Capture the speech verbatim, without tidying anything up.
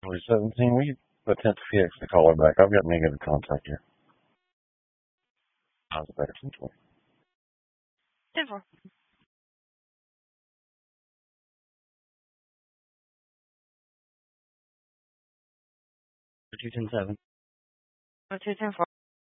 Three seventeen. We attempt P X to call her back. I've got negative contact here. How's it better than twenty? ten four. two ten seven. two ten four.